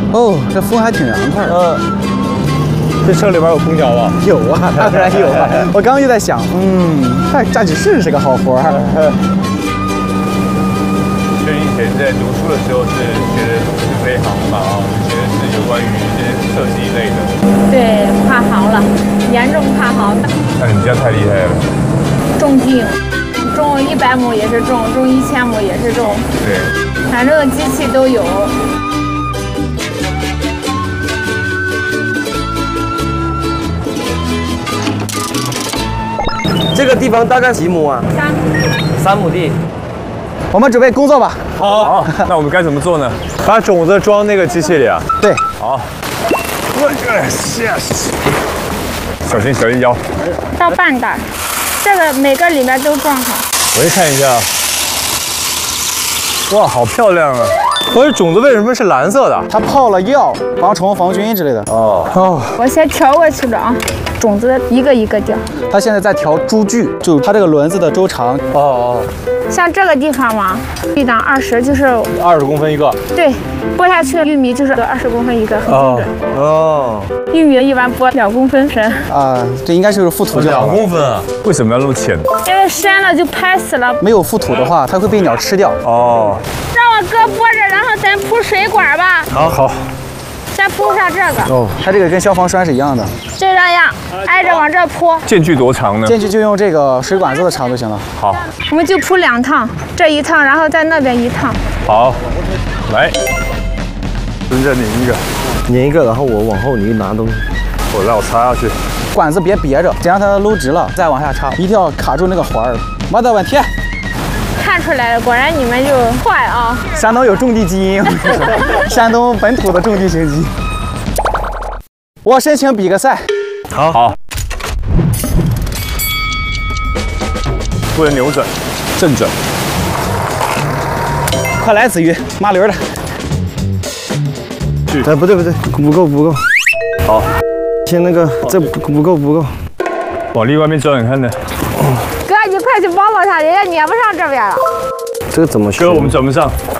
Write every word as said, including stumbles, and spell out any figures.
哦，这风还挺凉快的。 嗯，这车里边有空调吧？ 有啊，当然有啊。我刚刚就在想，嗯，驾驾驶室是个好活儿。 所以以前在读书的时候是学的是飞航嘛啊，学的是有关于这些设计类的。 对，跨行了，严重跨行。 那你们家太厉害了。 重机，重一百亩也是重，重一千亩也是重。 对， 反正机器都有。 这个地方大概几亩啊？ 三三亩地。 我们准备工作吧。 好，那我们该怎么做呢？把种子装那个机器里啊。 对， 好。小心小心腰。 到半袋，这个每个里面都装好。 我去看一下。哇，好漂亮啊！我这种子为什么是蓝色的？ 它泡了药，防虫防菌之类的。 哦哦， 我先调过去了啊，种子一个一个掉。 它现在在调株距，就它这个轮子的周长。 哦哦， 像这个地方嘛，一档二十就是二十公分一个。 对，播下去的玉米就是二十公分一个，很精准。 哦， 玉米一般播两公分深。 啊，这应该就是覆土就好了。 两公分啊？为什么要那么浅？ 因为深了就拍死了。 没有覆土的话，它会被鸟吃掉。 哦， 让我哥播着，然后咱铺水管吧。 好好。 先铺上这个。 哦，它这个跟消防栓是一样的。 就这样，挨着往这铺。 间距多长呢？ 间距就用这个水管子的长就行了。 好， 我们就铺两趟，这一趟，然后在那边一趟。 好，来，蹲着拧一个， 拧一个，然后我往后，你拿东西， 我让我插下去。 管子别别着，得让它搂直了，再往下插，一定要卡住那个环儿。没得问题。 看出来了，果然你们就快啊！ 山东有种地基因，山东本土的种地型机。我申请比个赛。 好，好，不能扭转，正转。 快来，子瑜，麻溜的。 哎，不对不对，不够不够。 好， 先那个，这不不够不够。 往另外面转，看呢。 哥，你快去帮帮他，人家撵不上这边了。 这个怎么学？ 哥，我们转不上。